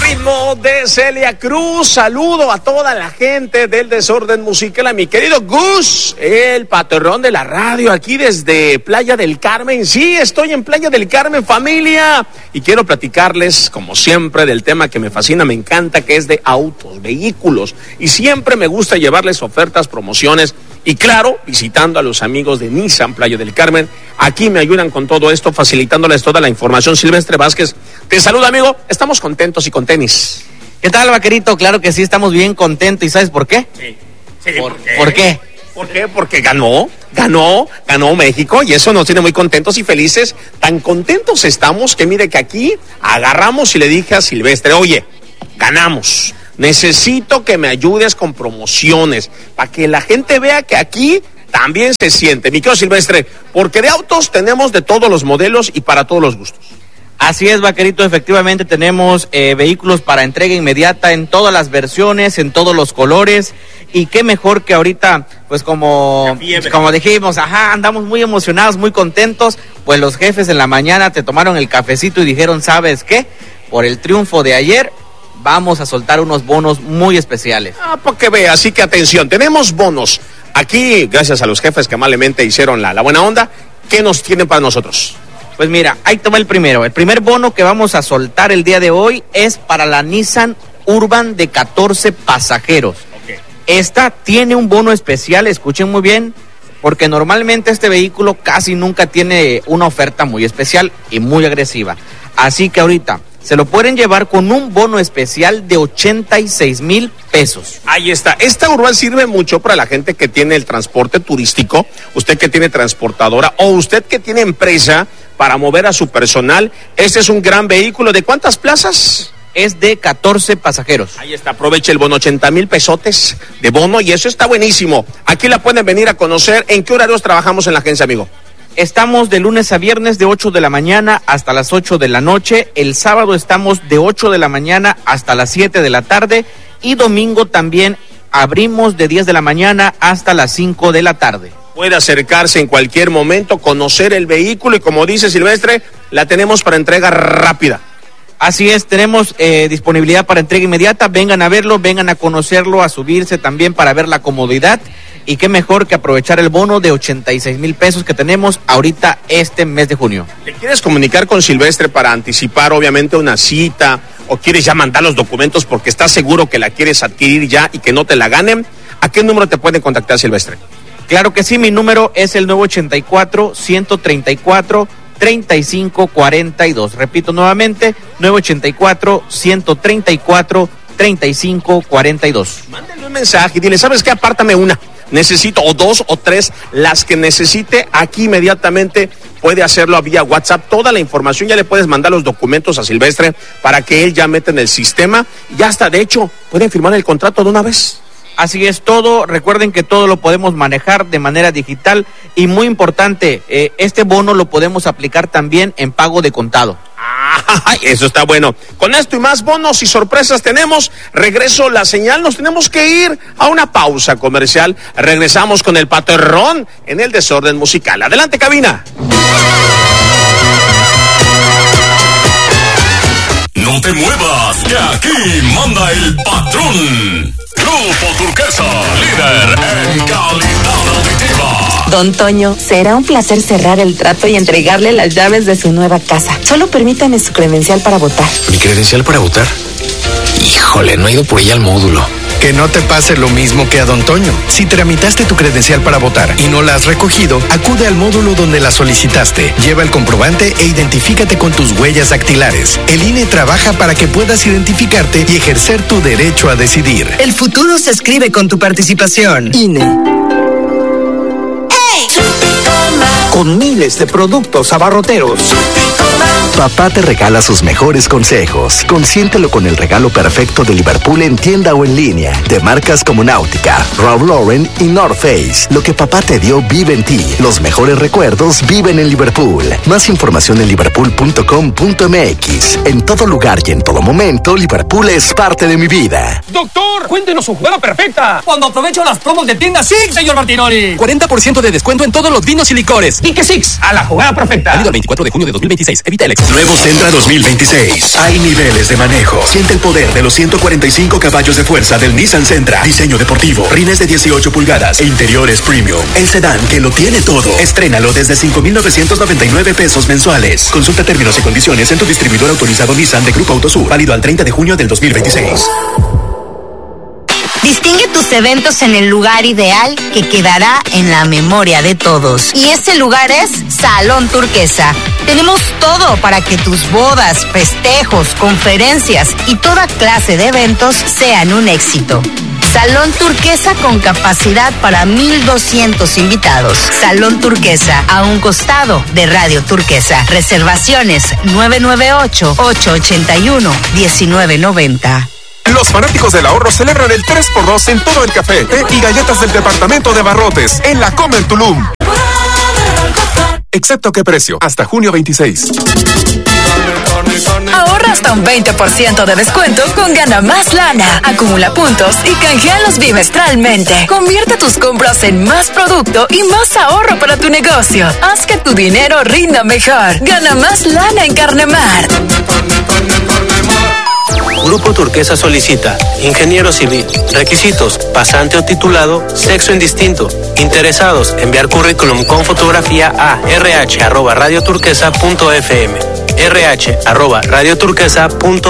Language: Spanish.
ritmo de Celia Cruz. Saludo a toda la gente del Desorden Musical, a mi querido Gus, el patrón de la radio, aquí desde Playa del Carmen. Sí, estoy en Playa del Carmen, familia, y quiero platicarles, como siempre, del tema que me fascina, me encanta, que es de autos, vehículos, y siempre me gusta llevarles ofertas, promociones, y claro, visitando a los amigos de Nissan Playa del Carmen. Aquí me ayudan con todo esto, facilitándoles toda la información. Silvestre Vázquez, te saluda, amigo. Estamos contentos y con tenis. ¿Qué tal, vaquerito? Claro que sí, estamos bien contentos. ¿Y sabes por qué? Sí. ¿Por qué? ¿Por qué? Porque ganó México, y eso nos tiene muy contentos y felices. Tan contentos estamos que mire que aquí agarramos y le dije a Silvestre, oye, ganamos. Necesito que me ayudes con promociones, para que la gente vea que aquí también se siente. Mi querido Silvestre, porque de autos tenemos de todos los modelos y para todos los gustos. Así es, vaquerito, efectivamente tenemos vehículos para entrega inmediata en todas las versiones, en todos los colores, y qué mejor que ahorita, pues como dijimos, andamos muy emocionados, muy contentos, pues los jefes en la mañana te tomaron el cafecito y dijeron, ¿sabes qué? Por el triunfo de ayer, vamos a soltar unos bonos muy especiales. Para que vea, así que atención, tenemos bonos. Aquí, gracias a los jefes que amablemente hicieron la buena onda, ¿qué nos tienen para nosotros? Pues mira, ahí toma el primero. El primer bono que vamos a soltar el día de hoy es para la Nissan Urban de 14 pasajeros. Okay. Esta tiene un bono especial, escuchen muy bien, porque normalmente este vehículo casi nunca tiene una oferta muy especial y muy agresiva. Así que ahorita se lo pueden llevar con un bono especial de 86,000 pesos. Ahí está. Esta Urban sirve mucho para la gente que tiene el transporte turístico, usted que tiene transportadora o usted que tiene empresa para mover a su personal. Este es un gran vehículo. ¿De cuántas plazas? Es de 14 pasajeros. Ahí está, aproveche el bono, 80,000 pesotes de bono, y eso está buenísimo. Aquí la pueden venir a conocer. ¿En qué horarios trabajamos en la agencia, amigo? Estamos de lunes a viernes de 8 de la mañana hasta las 8 de la noche. El sábado estamos de 8 de la mañana hasta las 7 de la tarde. Y domingo también abrimos de 10 de la mañana hasta las 5 de la tarde. Puede acercarse en cualquier momento, conocer el vehículo, y como dice Silvestre, la tenemos para entrega rápida. Así es, tenemos disponibilidad para entrega inmediata. Vengan a verlo, vengan a conocerlo, a subirse también para ver la comodidad. Y qué mejor que aprovechar el bono de 86,000 pesos que tenemos ahorita este mes de junio. ¿Te quieres comunicar con Silvestre para anticipar obviamente una cita, o quieres ya mandar los documentos porque estás seguro que la quieres adquirir ya y que no te la ganen? ¿A qué número te pueden contactar, Silvestre? Claro que sí, mi número es el 984-134-3542. Repito nuevamente, 984-134-3542. Mándenle un mensaje y dile, ¿sabes qué? Apártame una. Necesito, o dos o tres, las que necesite. Aquí inmediatamente puede hacerlo vía WhatsApp. Toda la información, ya le puedes mandar los documentos a Silvestre para que él ya meta en el sistema. Y ya está, de hecho, pueden firmar el contrato de una vez. Así es todo. Recuerden que todo lo podemos manejar de manera digital, y muy importante, este bono lo podemos aplicar también en pago de contado. Eso está bueno. Con esto y más bonos y sorpresas tenemos. Regreso la señal, nos tenemos que ir a una pausa comercial. Regresamos con el patrón en el Desorden Musical. Adelante, cabina. No te muevas, que aquí manda el patrón. Grupo Turquesa, líder en calidad auditiva. Don Toño, será un placer cerrar el trato y entregarle las llaves de su nueva casa. Solo permítame su credencial para votar. ¿Mi credencial para votar? Híjole, no he ido por ella al módulo. Que no te pase lo mismo que a Don Toño. Si tramitaste tu credencial para votar y no la has recogido, acude al módulo donde la solicitaste. Lleva el comprobante e identifícate con tus huellas dactilares. El INE trabaja para que puedas identificarte y ejercer tu derecho a decidir. El futuro se escribe con tu participación. INE. Con miles de productos abarroteros. Papá te regala sus mejores consejos. Consiéntelo con el regalo perfecto de Liverpool en tienda o en línea. De marcas como Náutica, Ralph Lauren y North Face. Lo que papá te dio vive en ti. Los mejores recuerdos viven en Liverpool. Más información en liverpool.com.mx. En todo lugar y en todo momento, Liverpool es parte de mi vida. Doctor, cuéntenos su jugada perfecta. Cuando aprovecho las promos de tienda Six, señor Martinoli. 40% de descuento en todos los vinos y licores. ¿Y qué Six? A la jugada perfecta. Válido el 24 de junio de 2026. Evita el exceso. Nuevo Sentra 2026. Hay niveles de manejo. Siente el poder de los 145 caballos de fuerza del Nissan Sentra. Diseño deportivo, rines de 18 pulgadas e interiores premium. El sedán que lo tiene todo. Estrénalo desde 5,999 pesos mensuales. Consulta términos y condiciones en tu distribuidor autorizado Nissan de Grupo Autosur. Válido al 30 de junio del 2026. Distingue tus eventos en el lugar ideal que quedará en la memoria de todos. Y ese lugar es Salón Turquesa. Tenemos todo para que tus bodas, festejos, conferencias y toda clase de eventos sean un éxito. Salón Turquesa con capacidad para 1,200 invitados. Salón Turquesa, a un costado de Radio Turquesa. Reservaciones 998-881-1990. Los fanáticos del ahorro celebran el 3x2 en todo el café, té y galletas del departamento de Barrotes, en La Comer Tulum. Excepto qué precio, hasta junio 26. Ahorra hasta un 20% de descuento con Gana Más Lana. Acumula puntos y canjealos bimestralmente. Convierte tus compras en más producto y más ahorro para tu negocio. Haz que tu dinero rinda mejor. Gana Más Lana en Carnemar. Grupo Turquesa solicita ingeniero civil. Requisitos: pasante o titulado, sexo indistinto. Interesados: enviar currículum con fotografía a rh@radioturquesa.fm. rh@radioturquesa.fm.